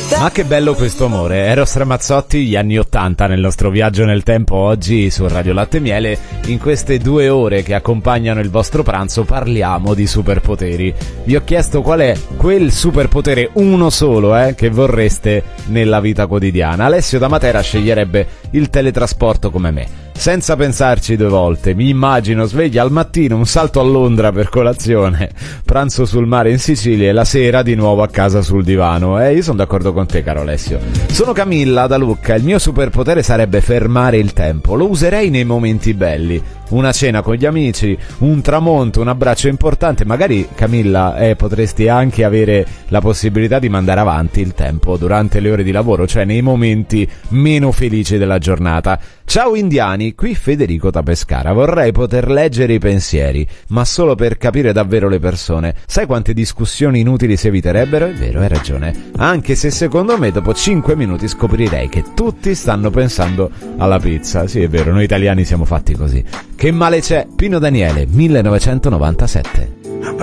Ma che bello questo amore. Eros Ramazzotti, gli anni '80 nel nostro viaggio nel tempo oggi su Radio Latte e Miele. In queste 2 ore che accompagnano il vostro pranzo parliamo di superpoteri. Vi ho chiesto qual è quel superpotere, uno solo, che vorreste nella vita quotidiana. Alessio da Matera sceglierebbe il teletrasporto come me. Senza pensarci 2 volte, mi immagino sveglia al mattino, un salto a Londra per colazione, pranzo sul mare in Sicilia e la sera di nuovo a casa sul divano. Io sono d'accordo con te, caro Alessio. Sono Camilla da Lucca, il mio superpotere sarebbe fermare il tempo. Lo userei nei momenti belli, una cena con gli amici, un tramonto, un abbraccio importante. Magari, Camilla, potresti anche avere la possibilità di mandare avanti il tempo durante le ore di lavoro, cioè nei momenti meno felici della giornata. Ciao indiani, qui Federico da Pescara. Vorrei poter leggere i pensieri, ma solo per capire davvero le persone. Sai quante discussioni inutili si eviterebbero? È vero, hai ragione. Anche se secondo me dopo 5 minuti scoprirei che tutti stanno pensando alla pizza. Sì, è vero, noi italiani siamo fatti così. Che male c'è? Pino Daniele, 1997.